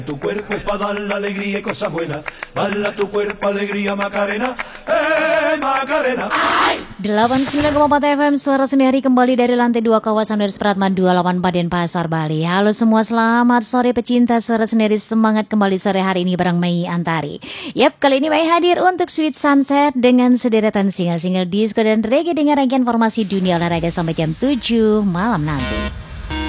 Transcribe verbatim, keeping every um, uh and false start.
Tu cuerpo es para dar la alegría y cosas buenas. Bala tu cuerpo alegría Macarena. Eh Macarena. delapan puluh sembilan koma empat F M Suara Sendiri kembali dari lantai dua kawasan Universitas Pratma dua puluh delapan Paden Pasar Bali. Halo semua, selamat sore pecinta Suara Sendiri. Semangat kembali sore hari ini bareng Mei Antari. Yap, kali ini Mei hadir untuk Sweet Sunset dengan sederetan single-single disco dan reggae dengan rangkaian informasi dunia olahraga sampai jam tujuh malam nanti.